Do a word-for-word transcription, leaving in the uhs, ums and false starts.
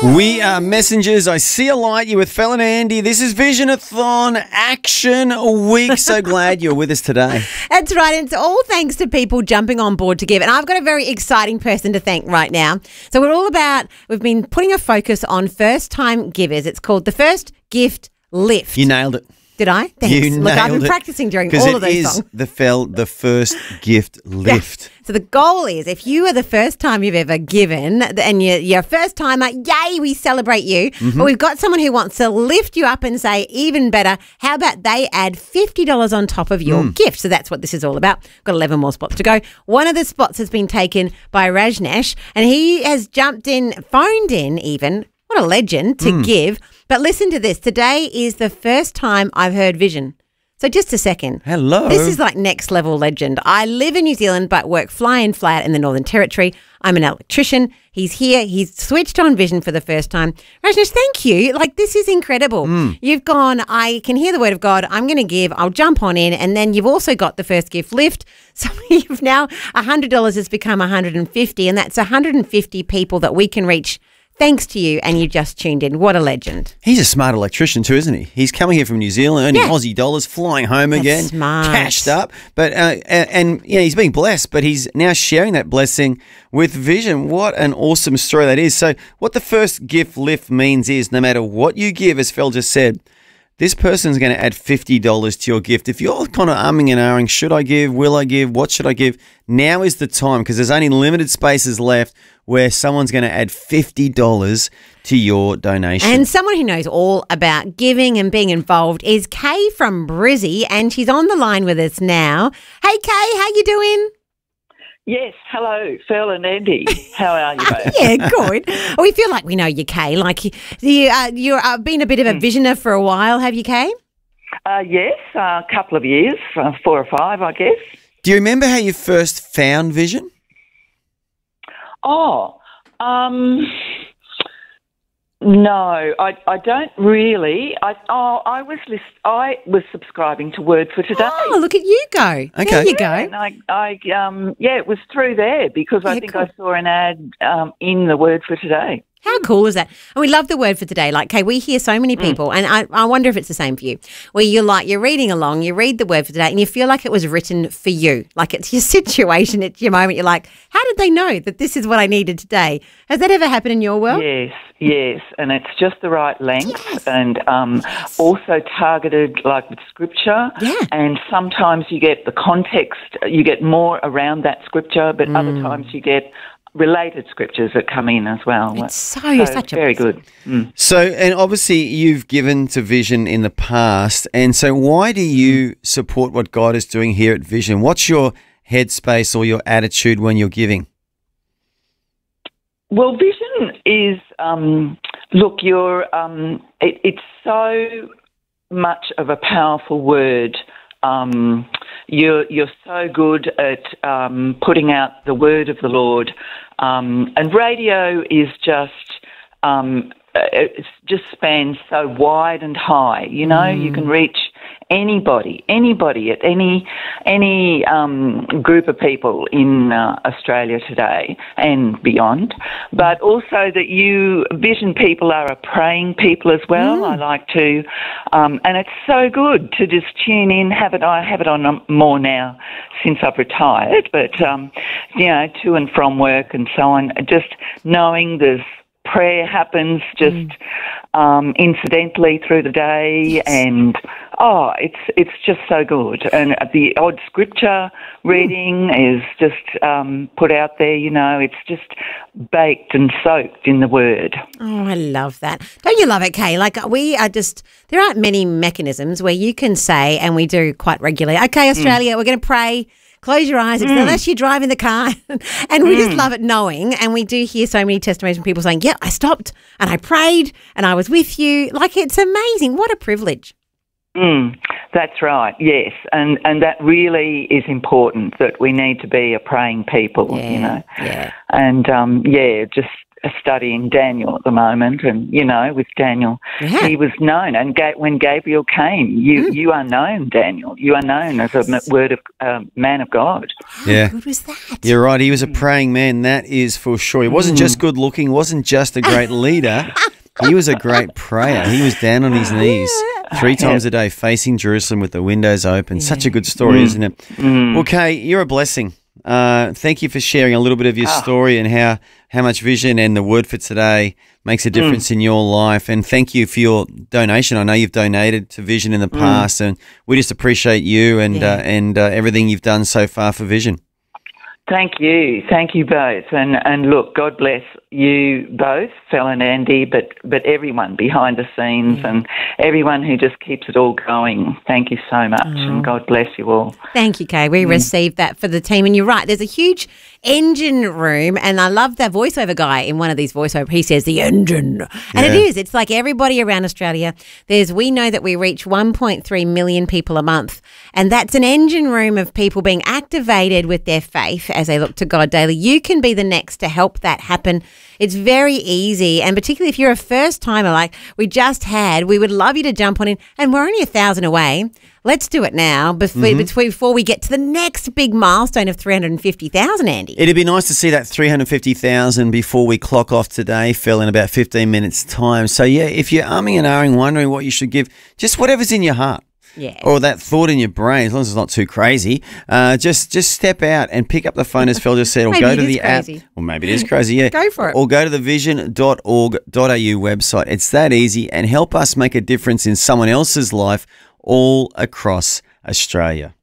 We are messengers. I see a light. You're with Phil and Andy. This is Vision-a-thon Action Week. So glad you're with us today. That's right. And it's all thanks to people jumping on board to give. And I've got a very exciting person to thank right now. So we're all about, we've been putting a focus on first-time givers. It's called the First Gift Lift. You nailed it. Did I? Thanks. You Look, I've nailed been it. practicing during all of those Because it is songs. the Fel, the First Gift Lift. Yeah. So the goal is, if you are the first time you've ever given and you're, you're a first timer, yay, we celebrate you. Mm-hmm. But we've got someone who wants to lift you up and say, even better, how about they add fifty dollars on top of your Mm. gift? So that's what this is all about. Got eleven more spots to go. One of the spots has been taken by Rajnesh, and he has jumped in, phoned in even, what a legend, to Mm. give. But listen to this. Today is the first time I've heard Vision. So just a second. Hello. This is like next level legend. I live in New Zealand but work fly in flat in the Northern Territory. I'm an electrician. He's here. He's switched on Vision for the first time. Rajnesh, thank you. Like, this is incredible. Mm. You've gone, I can hear the word of God. I'm going to give. I'll jump on in. And then you've also got the First Gift Lift. So you've now, one hundred dollars has become one hundred fifty dollars, and that's one hundred fifty people that we can reach thanks to you, and you just tuned in. What a legend. He's a smart electrician too, isn't he? He's coming here from New Zealand, earning Yeah. Aussie dollars, flying home That's again, smart. cashed up. But uh, and, and you know, he's being blessed, but he's now sharing that blessing with Vision. What an awesome story that is. So what the First Gift Lift means is, no matter what you give, as Phil just said, this person's going to add fifty dollars to your gift. If you're kind of umming and ahhing, should I give, will I give, what should I give? Now is the time, because there's only limited spaces left where someone's going to add fifty dollars to your donation. And someone who knows all about giving and being involved is Kay from Brizzy, and she's on the line with us now. Hey, Kay, how you doing? Yes, hello, Phil and Andy. How are you both? Yeah, good. We feel like we know you, Kay. Like, you, you, uh, you've uh, been a bit of a visioner for a while, have you, Kay? Uh, yes, a couple of years, uh, four or five, I guess. Do you remember how you first found Vision? Oh, um, no, I, I don't really. I oh, I was list, I was subscribing to Word for Today. Oh, look at you go. Okay. There you go. And I, I, um, yeah, it was through there because I Yeah, think cool. I saw an ad um, in the Word for Today. How cool is that? And we love the Word for Today. Like, Kay, we hear so many people, and I, I wonder if it's the same for you, where you're like, you're reading along, you read the Word for Today, and you feel like it was written for you. Like, it's your situation, it's your moment. You're like, how did they know that this is what I needed today? Has that ever happened in your world? Yes, yes, and it's just the right length, Yes. and um, also targeted like with scripture. Yeah. And sometimes you get the context, you get more around that scripture, but other Mm. times you get related scriptures that come in as well. It's so, such a very blessing. good. Mm. So, and obviously you've given to Vision in the past, and so why do you support what God is doing here at Vision? What's your headspace or your attitude when you're giving? Well, vision is um, look, you're um, it, it's so much of a powerful word. Um, you're you're so good at um, putting out the word of the Lord, um, and radio is just um, it just spans so wide and high. You know, Mm. you can reach anybody, anybody at any any um, group of people in uh, Australia today and beyond. But also that you Vision people are a praying people as well. Mm. I like to, um, and it's so good to just tune in. Have it. I have it on more now since I've retired. But um, you know, to and from work and so on. Just knowing there's prayer happens just Mm. um, incidentally through the day, Yes. and oh, it's it's just so good. And the odd scripture reading Mm. is just um, put out there. You know, it's just baked and soaked in the Word. Oh, I love that. Don't you love it, Kay? Like, we are just, there aren't many mechanisms where you can say, and we do quite regularly, okay, Australia, we're going to pray. Close your eyes, unless you drive in the car. And we just love it knowing. And we do hear so many testimonies from people saying, yeah, I stopped and I prayed and I was with you. Like, it's amazing. What a privilege. Mm, that's right, yes. And and that really is important, that we need to be a praying people, Yeah, you know. yeah. And, um, yeah, just studying Daniel at the moment, and you know, with Daniel, Yeah. he was known. And Ga- when Gabriel came, you Mm. you are known, Daniel. You are known as a m- word of um, man of God. Yeah. How good was that? You're right. He was a praying man. That is for sure. He wasn't just good looking. Wasn't just a great leader. He was a great prayer. He was down on his knees three times a day, facing Jerusalem with the windows open. Such a good story, isn't it? Well, Kay, you're a blessing. Uh, thank you for sharing a little bit of your story and how, how much vision and the word for today makes a difference in your life. And thank you for your donation. I know you've donated to Vision in the past, and we just appreciate you and Yeah. uh, and uh, everything you've done so far for Vision. Thank you, thank you both, and and look, God bless you both, Phil and Andy, but but everyone behind the scenes and everyone who just keeps it all going. Thank you so much, and God bless you all. Thank you, Kay. We received that for the team. And you're right, there's a huge engine room. And I love that voiceover guy in one of these voiceover. He says the engine. And it Yeah. is. It's like everybody around Australia. There's, we know that we reach one point three million people a month. And that's an engine room of people being activated with their faith as they look to God daily. You can be the next to help that happen. It's very easy. And particularly if you're a first timer, like we just had, we would love you to jump on in. And we're only a thousand away. Let's do it now before, before we get to the next big milestone of three hundred fifty thousand, Andy. It'd be nice to see that three hundred fifty thousand before we clock off today, Phil, in about fifteen minutes' time. So, yeah, if you're umming and ahhing, wondering what you should give, just whatever's in your heart. Yeah. Or that thought in your brain, as long as it's not too crazy, uh, just just step out and pick up the phone, as Phil just said, or Maybe go it to is the crazy. app. Or maybe it is crazy, yeah. Go for it. Or go to the vision dot org dot a u website. It's that easy, and help us make a difference in someone else's life all across Australia.